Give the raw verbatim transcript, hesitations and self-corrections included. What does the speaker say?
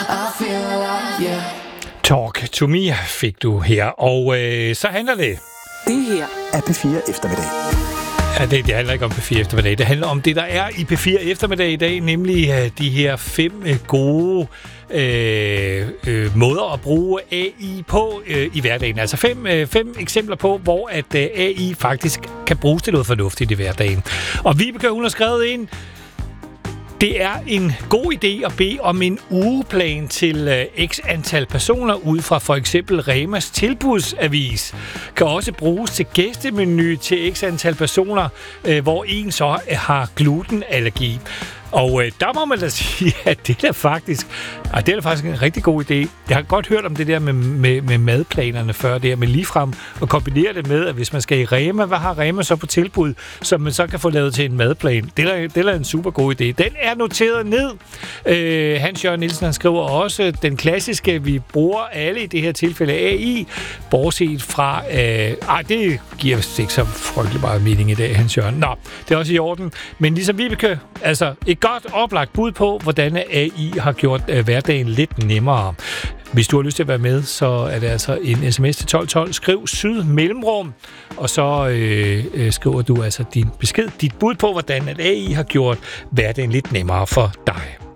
I feel alive, yeah. Talk to me fik du her, og øh, så handler det... Det her er P fire Eftermiddag. Ja, det, det handler ikke om P fire Eftermiddag. Det handler om det, der er i P fire Eftermiddag i dag, nemlig uh, de her fem uh, gode uh, uh, måder at bruge A I på uh, i hverdagen. Altså fem, uh, fem eksempler på, hvor at uh, A I faktisk kan bruges til noget fornuftigt i hverdagen. Og Vibeke, hun har skrevet ind, det er en god idé at bede om en ugeplan til uh, x antal personer ud fra for eksempel Remas tilbudsavis. Kan også bruges til gæstemenu til x antal personer, uh, hvor en så har glutenallergi. Og øh, der må man da sige, at det er faktisk, ah, det er faktisk en rigtig god idé. Jeg har godt hørt om det der med, med, med madplanerne før, det her med ligefrem at kombinere det med, at hvis man skal i Rema, hvad har Rema så på tilbud, som man så kan få lavet til en madplan? Det er, det er en super god idé. Den er noteret ned. Øh, Hans Jørgen Nielsen, han skriver også, den klassiske, vi bruger alle i det her tilfælde A I, bortset fra, øh, ej, det giver ikke så frygtelig meget mening i dag, Hans Jørgen. Nå, det er også i orden. Men ligesom Vibeke, altså et godt oplagt bud på, hvordan A I har gjort øh, hverdagen lidt nemmere. Hvis du har lyst til at være med, så er det altså en sms til tolv tolv. Skriv syd mellemrum, og så øh, øh, skriver du altså din besked, dit bud på, hvordan at A I har gjort hverdagen lidt nemmere for dig.